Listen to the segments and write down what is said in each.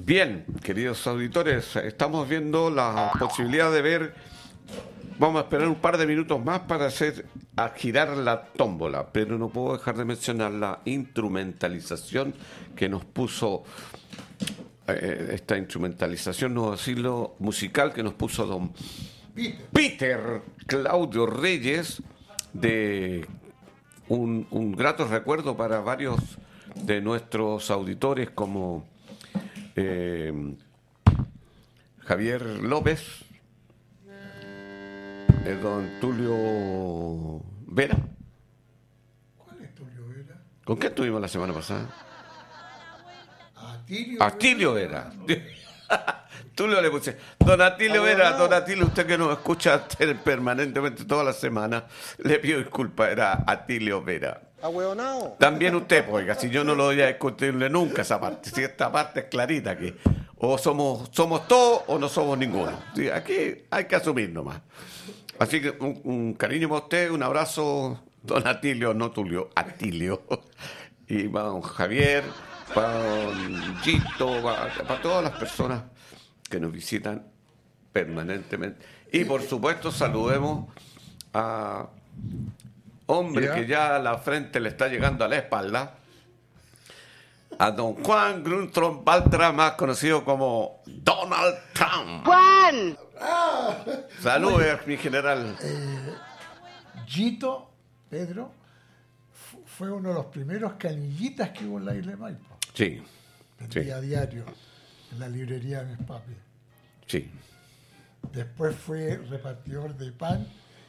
Bien, queridos auditores, estamos viendo la posibilidad de ver. Vamos a esperar un par de minutos más para a girar la tómbola, pero no puedo dejar de mencionar la instrumentalización que nos puso, esta instrumentalización, nuevo asilo musical que nos puso don Peter Claudio Reyes, de un grato recuerdo para varios de nuestros auditores como Javier López, don Tulio Vera. ¿Cuál es Tulio Vera? ¿Con quién estuvimos la semana pasada? Atilio Vera. Tulio le puse. Don Atilio Vera, don Atilio, usted que nos escucha permanentemente toda la semana, le pido disculpas, era Atilio Vera. Ahueonao. También usted, pues, oiga, si yo no lo voy a discutirle nunca esa parte, si esta parte es clarita aquí. O somos todos o no somos ninguno. Sí, aquí hay que asumir nomás. Así que un cariño para usted, un abrazo, don Atilio, no Tulio, Atilio. Y para don Javier, para don Gito, para todas las personas que nos visitan permanentemente. Y por supuesto saludemos a hombre que ya la frente le está llegando a la espalda, a don Juan Gruntron Baltra, más conocido como Donald Trump. ¡Juan! Saludos, mi general. Gito, Pedro, fue uno de los primeros canillitas que hubo en la isla de Maipo. Sí. Vendía a diario en la librería de mis papis. Sí. Después fue repartidor de pan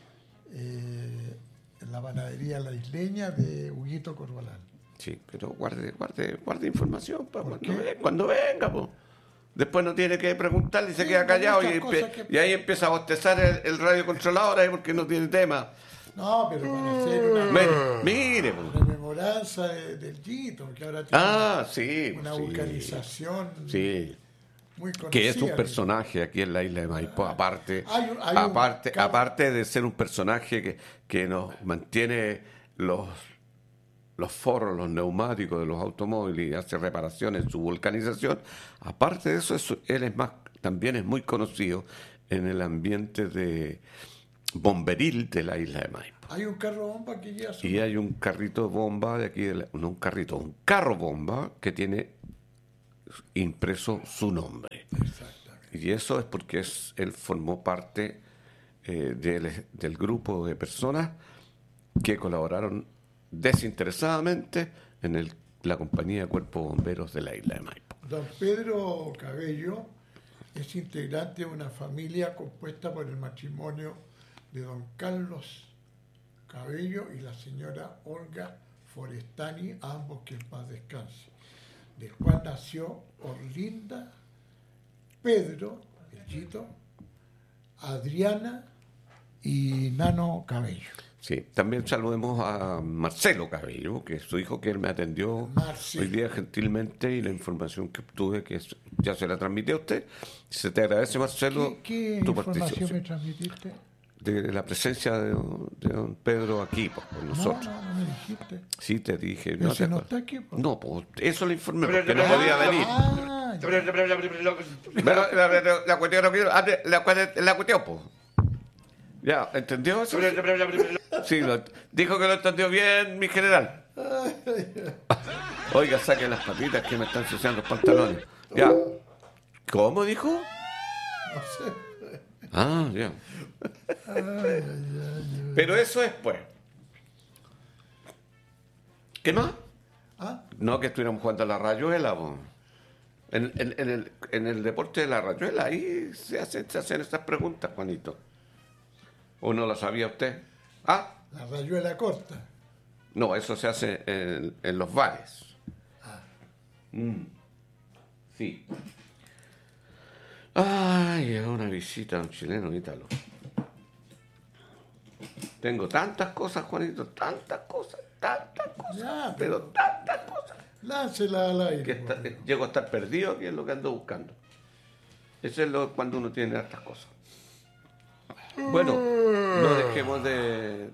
en la panadería La Isleña de Huguito Corbalán. Sí, pero guarde información para cuando venga, pues. Después no tiene que preguntarle y se queda callado y ahí empieza a bostezar el radiocontrolador ahí porque no tiene tema. No, pero para hacer una Mire, rememoranza del Gito, que ahora tiene una vulcanización muy conocida. Que es un personaje aquí en la isla de Maipo, aparte de ser un personaje que nos mantiene los forros, los neumáticos de los automóviles y hace reparaciones en su vulcanización. Aparte de eso, él también es muy conocido en el ambiente de bomberil de la isla de Maipo. Hay un carro bomba que lleva y hay un carrito bomba de aquí, un carro bomba que tiene impreso su nombre. Exactamente. Y eso es porque él formó parte del grupo de personas que colaboraron desinteresadamente en la compañía de cuerpos bomberos de la isla de Maipo. Don Pedro Cabello es integrante de una familia compuesta por el matrimonio de don Carlos Cabello y la señora Olga Forestani, ambos que en paz descanse, del cual nació Orlinda, Pedro, el Gito, Adriana y Nano Cabello. Sí, también saludemos a Marcelo Cabello, que es su hijo, que él me atendió hoy día gentilmente, y la información que obtuve, que ya se la transmití a usted. Se te agradece, Marcelo, ¿Qué tu información participación. me transmitiste? De la presencia de don Pedro aquí, pues, con nosotros. No me dijiste. Sí, te dije. ¿Pero si no está aquí? Pues. No, pues eso lo informé, porque no podía venir. La cuestión, pues. ¿Ya? ¿Entendió eso? Sí, dijo que lo entendió bien, mi general. Oiga, saque las patitas que me están ensuciando los pantalones. Ya. ¿Cómo dijo? No sé. Ah, ya. Pero eso es, pues. ¿Qué más? No que estuviéramos jugando a la rayuela, po. En el deporte de la rayuela, ahí se hacen estas preguntas, Juanito. ¿O no lo sabía usted? La rayuela corta. No, eso se hace en los bares. Sí. Ay, es una visita a un chileno ítalo. Tengo tantas cosas, Juanito, tantas cosas. Ya, pero tantas cosas. Láncela al aire. Que llego a estar perdido, que es lo que ando buscando. Eso es cuando uno tiene hartas cosas. Bueno, no dejemos de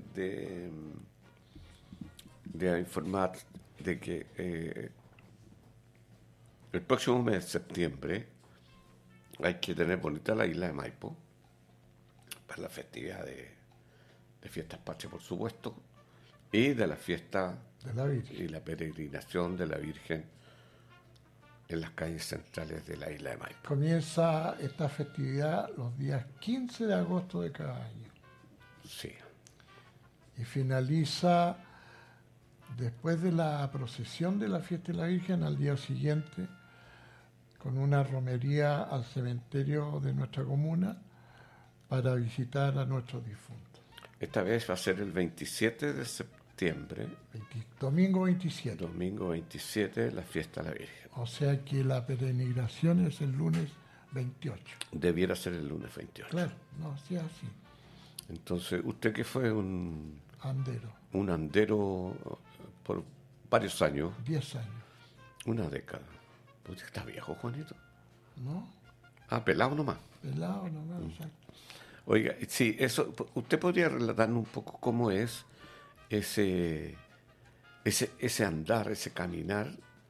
informar de que el próximo mes de septiembre hay que tener bonita la isla de Maipo para la festividad de fiestas patrias, por supuesto, y de la fiesta de la Virgen. y la peregrinación de la Virgen en las calles centrales de la isla de Maipo. Comienza esta festividad los días 15 de agosto de cada año Sí. y finaliza después de la procesión de la fiesta de la Virgen al día siguiente con una romería al cementerio de nuestra comuna para visitar a nuestros difuntos. Esta vez va a ser el 27 de septiembre, Domingo 27. domingo 27, la fiesta de la Virgen. O sea que la peregrinación es el lunes 28. Debiera ser el lunes 28. Claro, no, sí, así. Entonces, usted que fue un Andero, andero por varios años, 10 años, una década. ¿Usted está viejo, Juanito? ¿no? Ah, pelado nomás. Pelado nomás, exacto. Oiga, sí, eso, ¿usted podría relatarnos un poco cómo es ese andar, ese caminar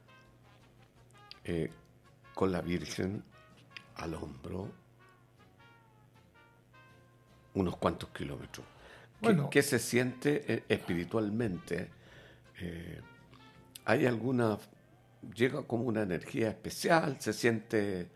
con la Virgen al hombro unos cuantos kilómetros? Bueno. ¿Qué se siente espiritualmente? ¿Hay alguna... llega como una energía especial? ¿Se siente...?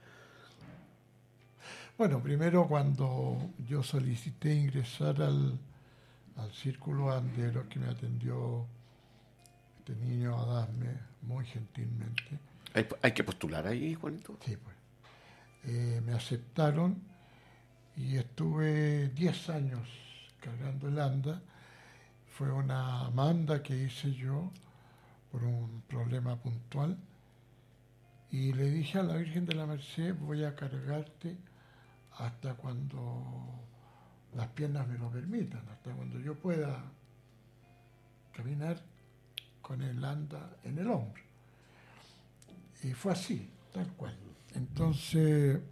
Bueno, primero cuando yo solicité ingresar al círculo andero que me atendió este niño Adasme muy gentilmente. ¿Hay que postular ahí, Juanito? Sí, pues. Me aceptaron y estuve 10 años cargando el anda. Fue una manda que hice yo por un problema puntual y le dije a la Virgen de la Merced, voy a cargarte hasta cuando las piernas me lo permitan, hasta cuando yo pueda caminar con el anda en el hombro. Y fue así, tal cual. Entonces,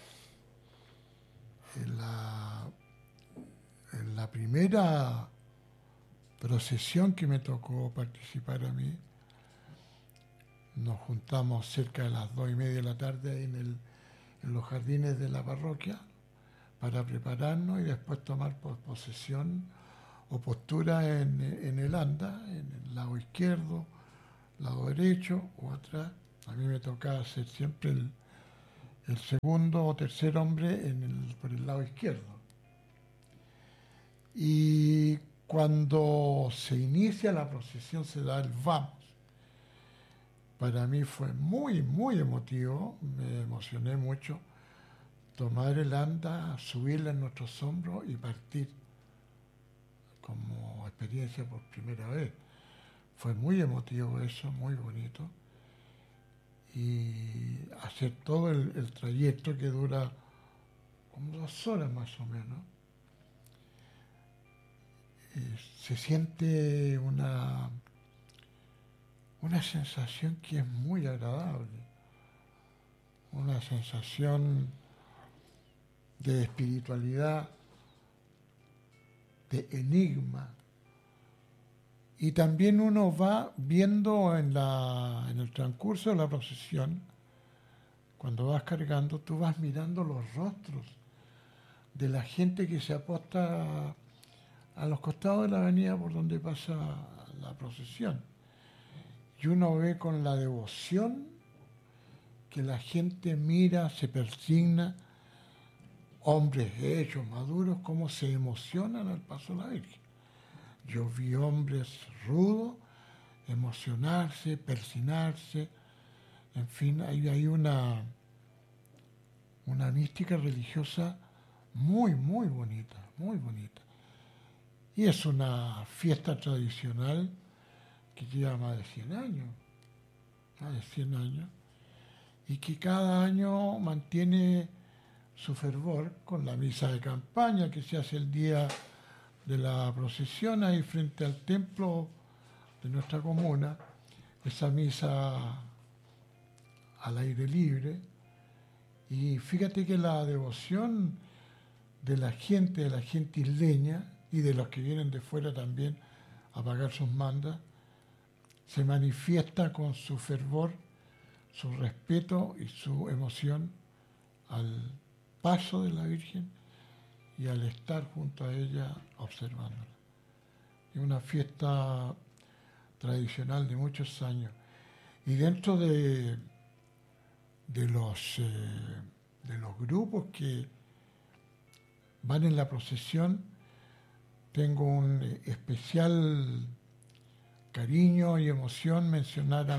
en la primera procesión que me tocó participar a mí, nos juntamos cerca de las 2:30 de la tarde en los jardines de la parroquia para prepararnos y después tomar posesión o postura en el anda, en el lado izquierdo, lado derecho o atrás. A mí me tocaba ser siempre el segundo o tercer hombre por el lado izquierdo. Y cuando se inicia la procesión se da el vamos. Para mí fue muy, muy emotivo, me emocioné mucho tomar el anda, subirla en nuestros hombros y partir como experiencia por primera vez. Fue muy emotivo eso, muy bonito. Y hacer todo el trayecto que dura como 2 horas más o menos. Se siente una sensación que es muy agradable, una sensación de espiritualidad, de enigma. Y también uno va viendo en el transcurso de la procesión, cuando vas cargando, tú vas mirando los rostros de la gente que se aposta a los costados de la avenida por donde pasa la procesión. Y uno ve con la devoción que la gente mira, se persigna, hombres hechos, maduros, cómo se emocionan al paso de la Virgen. Yo vi hombres rudos emocionarse, persignarse, en fin, hay una mística religiosa muy, muy bonita, muy bonita. Y es una fiesta tradicional que lleva más de 100 años, y que cada año mantiene su fervor con la misa de campaña que se hace el día de la procesión ahí frente al templo de nuestra comuna, esa misa al aire libre. Y fíjate que la devoción de la gente isleña y de los que vienen de fuera también a pagar sus mandas, se manifiesta con su fervor su respeto y su emoción al paso de la Virgen y al estar junto a ella observándola. Es una fiesta tradicional de muchos años. Y dentro de los grupos que van en la procesión, tengo un especial cariño y emoción mencionar a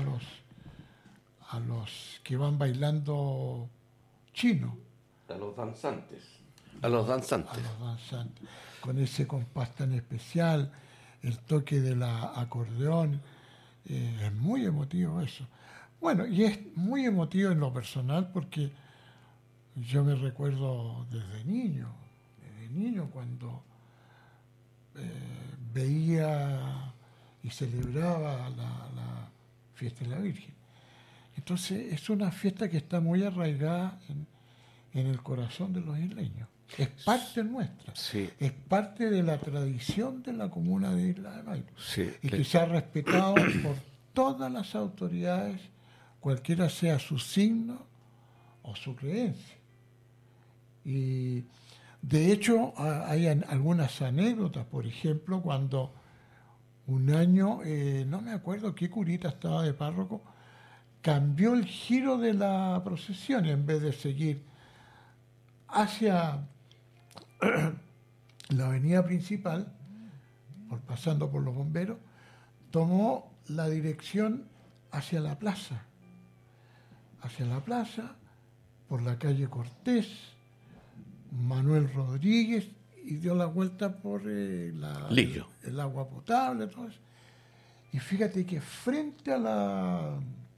los que van bailando chino. A los danzantes. A los danzantes. A los danzantes. Con ese compás tan especial, el toque del acordeón. Es muy emotivo eso. Bueno, y es muy emotivo en lo personal porque yo me recuerdo desde niño cuando veía y celebraba la fiesta de la Virgen. Entonces es una fiesta que está muy arraigada en el corazón de los isleños. Es parte nuestra, sí. Es parte de la tradición de la comuna de Isla de Maipo, sí. Y que se ha respetado por todas las autoridades, cualquiera sea su signo o su creencia. Y de hecho hay algunas anécdotas, por ejemplo, cuando un año, no me acuerdo qué curita estaba de párroco, cambió el giro de la procesión, en vez de seguir hacia la avenida principal, pasando por los bomberos, tomó la dirección hacia la plaza, por la calle Cortés, Manuel Rodríguez, y dio la vuelta por el agua potable, todo eso. Y fíjate que frente a la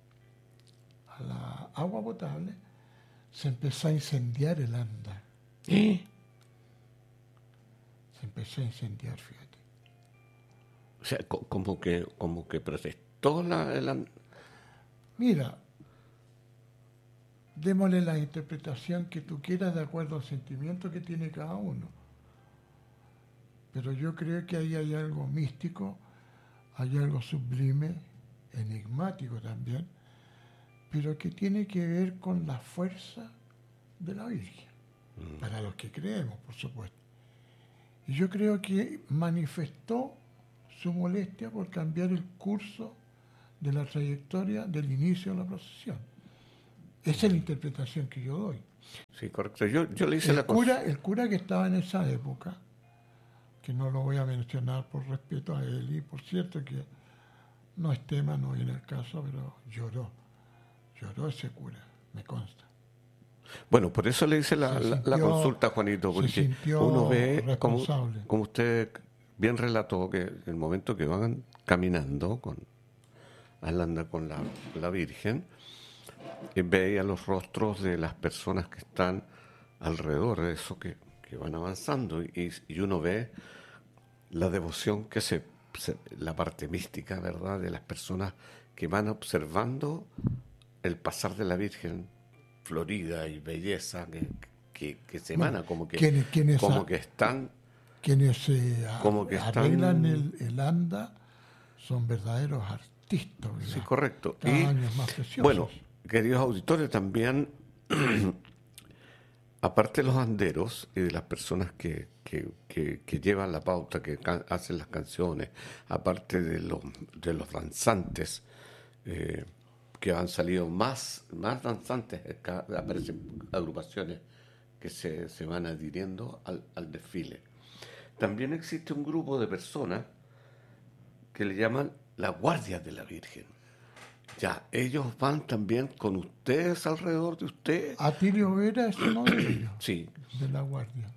agua potable se empezó a incendiar el anda. Se empezó a incendiar, fíjate. O sea, como que protestó el anda. Mira, démosle la interpretación que tú quieras de acuerdo al sentimiento que tiene cada uno. Pero yo creo que ahí hay algo místico, hay algo sublime, enigmático también, pero que tiene que ver con la fuerza de la Virgen, para los que creemos, por supuesto. Y yo creo que manifestó su molestia por cambiar el curso de la trayectoria del inicio de la procesión. Esa es la interpretación que yo doy. Sí, correcto. Yo le hice el cura que estaba en esa época, que no lo voy a mencionar por respeto a él, y por cierto que no es tema, no viene el caso, pero lloró ese cura, me consta. Bueno, por eso le hice la consulta, Juanito, porque uno ve, como usted bien relató, que el momento que van caminando anda con la Virgen, veía los rostros de las personas que están alrededor de eso, que van avanzando, y uno ve la devoción que la parte mística, ¿verdad?, de las personas que van observando el pasar de la Virgen florida y belleza que se emana, como que están... Quienes arreglan el anda son verdaderos artistas, ¿verdad? Sí, correcto. Cada año es más precioso. Bueno, queridos auditores, también, aparte de los anderos y de las personas que llevan la pauta, que hacen las canciones, aparte de los danzantes, que han salido más danzantes, aparecen agrupaciones que se van adhiriendo al desfile. También existe un grupo de personas que le llaman la Guardia de la Virgen. Ya, ellos van también con ustedes, alrededor de ustedes. Atilio Vera es uno de ellos. Sí. De la Guardia.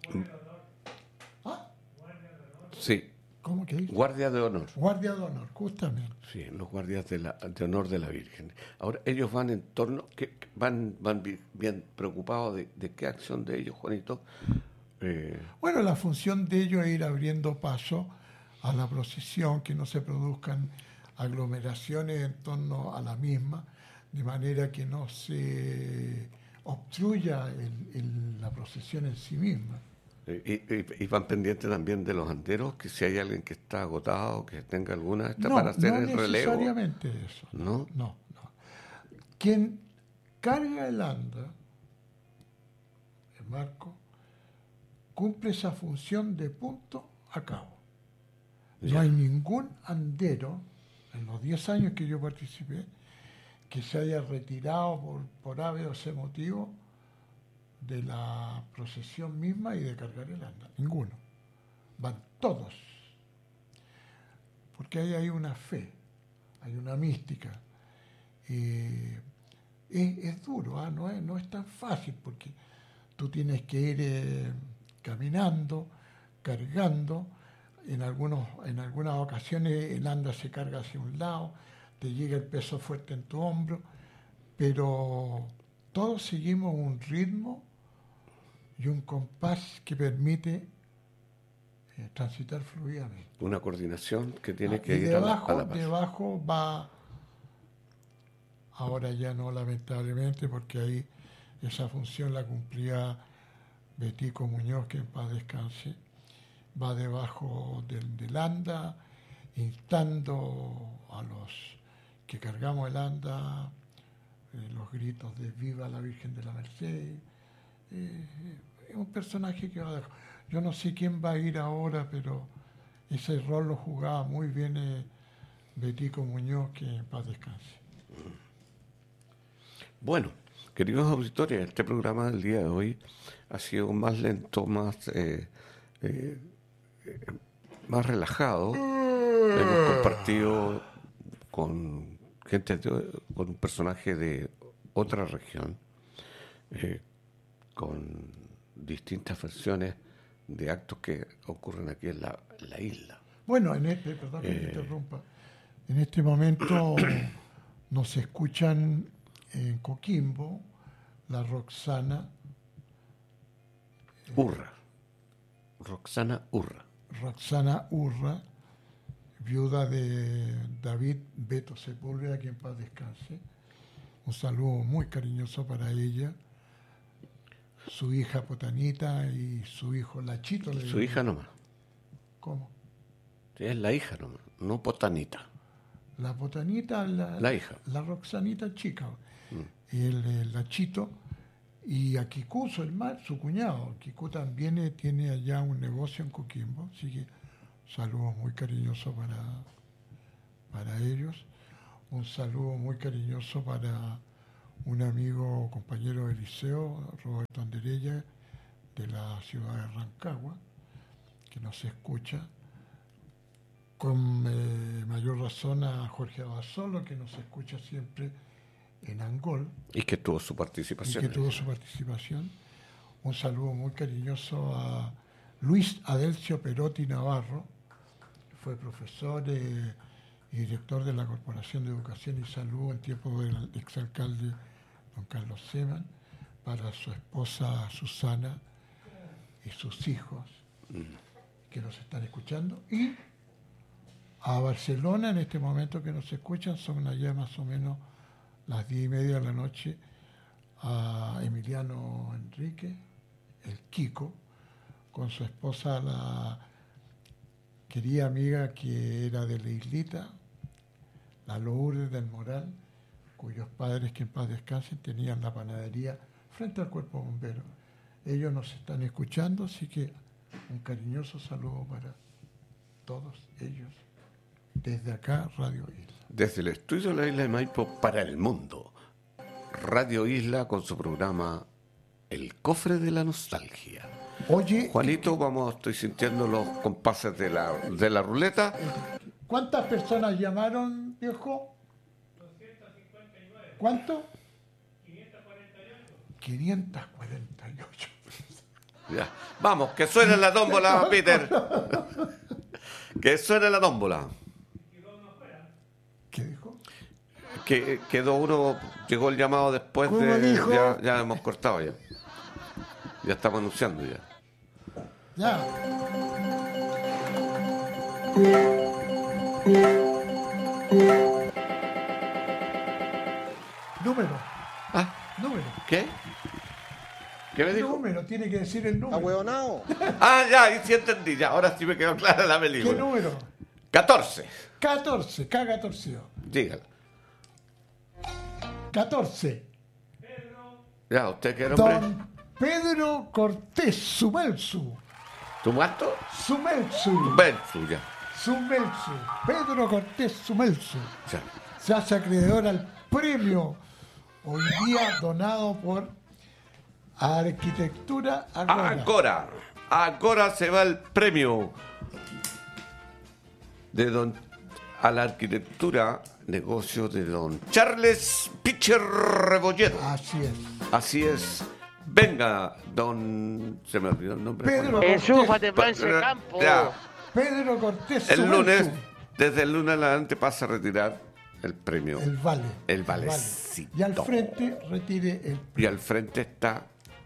¿Ah? Sí. ¿Cómo que dice? Guardia de honor. Guardia de honor, justamente. Sí, los guardias de honor de la Virgen. Ahora, ellos van en torno, van bien preocupados de qué acción de ellos, Juanito. Bueno, la función de ellos es ir abriendo paso a la procesión, que no se produzcan aglomeraciones en torno a la misma, de manera que no se obstruya la procesión en sí misma. Y van pendientes también de los anderos, que si hay alguien que está agotado, que tenga alguna para hacer el relevo. No necesariamente eso. ¿No? No. quien carga el anda, el marco, cumple esa función de punto a cabo. No hay ningún andero, en los 10 años que yo participé, que se haya retirado por A, B o C motivo de la procesión misma y de cargar el anda. Ninguno. Van todos. Porque ahí hay una fe, hay una mística. Es duro, no es tan fácil, porque tú tienes que ir caminando, cargando. En algunas ocasiones el anda se carga hacia un lado, te llega el peso fuerte en tu hombro, pero todos seguimos un ritmo y un compás que permite transitar fluidamente. Una coordinación que tiene que ir debajo, a la paz. Debajo va, ahora ya no lamentablemente, porque ahí esa función la cumplía Betico Muñoz, que en paz descanse, va debajo del anda, instando a los que cargamos el anda, los gritos de ¡Viva la Virgen de la Merced! Es un personaje que va debajo. Yo no sé quién va a ir ahora, pero ese rol lo jugaba muy bien Betico Muñoz, que en paz descanse. Bueno, queridos auditores, este programa del día de hoy ha sido más lento, más relajado. Hemos compartido con gente, con un personaje de otra región, con distintas versiones de actos que ocurren aquí en la isla. Bueno, perdón que me interrumpa, en este momento nos escuchan en Coquimbo la Roxana Urra. Roxana Urra, viuda de David Beto Sepúlveda, que en paz descanse. Un saludo muy cariñoso para ella, su hija Potanita y su hijo Lachito. Su hija nomás. ¿Cómo? Es la hija nomás, no Potanita. La Potanita, la hija. La Roxanita chica. Y el Lachito. Y a Kikú, su cuñado. Kikú también tiene allá un negocio en Coquimbo, así que saludos muy cariñosos para ellos. Un saludo muy cariñoso para un amigo, compañero de liceo, Roberto Anderella, de la ciudad de Rancagua, que nos escucha. Con mayor razón a Jorge Abasolo, que nos escucha siempre en Angol. Y que tuvo su participación. Un saludo muy cariñoso a Luis Adelcio Perotti Navarro, que fue profesor y director de la Corporación de Educación y Salud en tiempo del exalcalde don Carlos Seman, para su esposa Susana y sus hijos que nos están escuchando, y a Barcelona en este momento que nos escuchan, son allá más o menos las 10:30 de la noche, a Emiliano Enrique, el Kiko, con su esposa, la querida amiga que era de la islita, la Lourdes del Moral, cuyos padres, que en paz descansen, tenían la panadería frente al cuerpo bombero. Ellos nos están escuchando, así que un cariñoso saludo para todos ellos. Desde acá, Radio Isla. Desde el estudio de la isla de Maipo para el mundo. Radio Isla con su programa El Cofre de la Nostalgia. Oye, Juanito, estoy sintiendo los compases de la ruleta. ¿Cuántas personas llamaron, viejo? 259. ¿Cuánto? 548. 548. Ya. Vamos, que suene la tómbola, Peter. Que suene la tómbola. ¿Qué dijo? Que quedó uno, llegó el llamado después ¿Cómo de... dijo? Ya hemos cortado ya. Ya estamos anunciando ya. Ya. Número. Número. ¿Qué? ¿Qué me dijo? Número, tiene que decir el número. ¡Ahueonao! Ya, ahí sí entendí, ya. Ahora sí me quedó clara la película. ¿Qué número? 14. 14, K14. Dígala. 14. Ya, ¿usted qué nombre? Don Pedro Cortés Sumelsu. ¿Tu muerto? Sumelsu. Belsu, ya. Sumelsu. Pedro Cortés Sumelsu. Ya. Se hace acreedor al premio hoy día donado por Arquitectura Agora. Agora se va el premio de a la arquitectura, negocio de don Charles Pitcher Rebolledo. Así es. Así es. Venga, don... Se me olvidó el nombre. Pedro Enchúfate, Cortés. Pancho Campo. Ya, Pedro Cortés el Sumelsu. lunes, desde el lunes adelante pasa a retirar el premio. El vale. El valecito. Y al frente retire el Y al frente está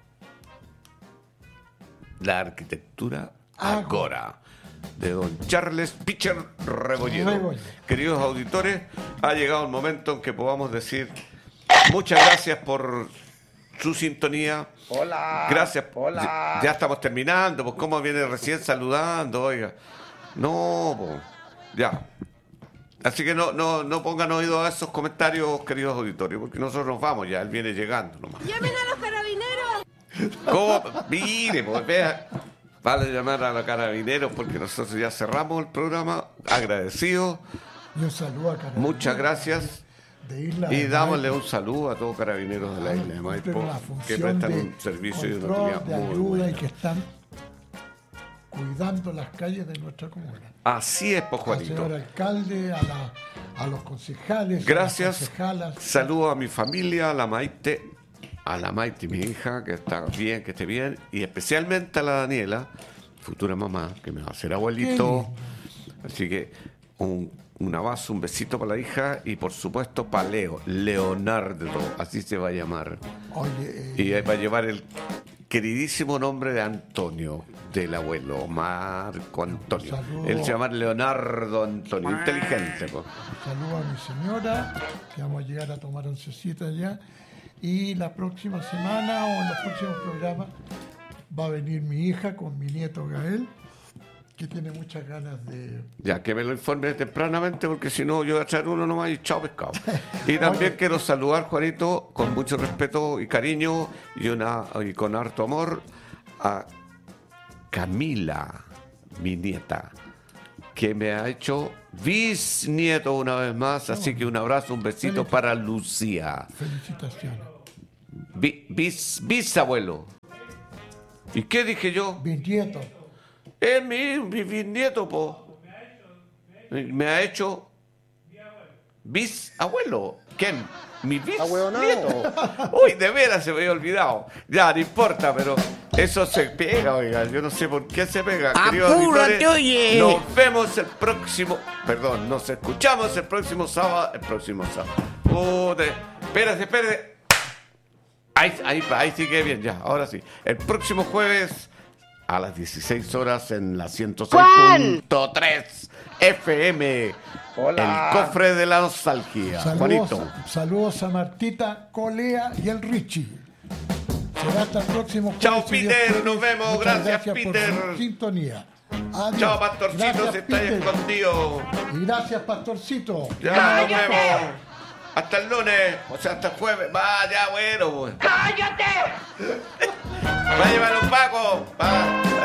la arquitectura Agora, de don Charles Pitcher Rebolledo. Queridos auditores, ha llegado el momento en que podamos decir muchas gracias por su sintonía. Hola. Gracias. Hola. Ya estamos terminando, pues cómo viene recién saludando, oiga. No, pues, ya. Así que no pongan oído a esos comentarios, queridos auditores, porque nosotros nos vamos ya, él viene llegando nomás. ¡Llamen a los carabineros! ¿Cómo? Mire, pues vea. Vale llamar a los carabineros porque nosotros ya cerramos el programa. Agradecidos. Y un saludo a Carabineros. Muchas gracias. De Isla Y de dámosle Maipo. un saludo a todos carabineros de la isla de Maipo Cumplen una que función prestan de un servicio y una control, utilidad de muy ayuda buena. y que están cuidando las calles de nuestra comuna. Así es, pues, Al Juanito. señor alcalde, a los concejales, Gracias. a las concejalas. Saludo a mi familia, a la Maite, mi hija, que está bien, que esté bien, y especialmente a la Daniela, futura mamá, que me va a hacer abuelito. Así que un abrazo, un besito para la hija y por supuesto para Leonardo, así se va a llamar. Oye, Y va a llevar el queridísimo nombre de Antonio, del abuelo, Marco Antonio. Saludo. Él se llama Leonardo Antonio, inteligente, pues. saludo a mi señora, que vamos a llegar a tomar oncecita ya. Y la próxima semana o en los próximos programas va a venir mi hija con mi nieto Gael, que tiene muchas ganas de... Ya, que me lo informe tempranamente, porque si no, yo voy a traer uno nomás y chao pescado. Y también quiero saludar, Juanito, con mucho respeto y cariño y con harto amor, a Camila, mi nieta, que me ha hecho bisnieto una vez más. Así que un abrazo, un besito para Lucía. Felicitaciones. Bisabuelo. ¿Y qué dije yo? Bisnieto. Es mi bisnieto, po. Me ha hecho bisabuelo. ¿Quién? Mi bisnieto. Uy, de veras se me había olvidado. Ya, no importa, pero eso se pega, oiga. Yo no sé por qué se pega. Queridos ¡Apúrate, auditores, oye! nos vemos el próximo... Perdón, nos escuchamos el próximo sábado. Espérate. Ahí sí que bien, ya, ahora sí. El próximo jueves a las 16 horas en la 106.3 FM. Hola. El cofre de la nostalgia. Juanito. Saludos a Martita, Colea y el Richie. Será hasta el próximo jueves. Chao, si Dios Peter, quiere. nos vemos. Muchas Gracias, Peter. por su sintonía. Adiós. Chao, Pastorcito, Gracias, si estáis Peter. escondido. Y gracias, Pastorcito. Ya, nos vemos. Hasta el lunes, o sea, hasta el jueves. Va, ya, bueno. Pues. ¡Cállate! Va a llevar un Paco. Va.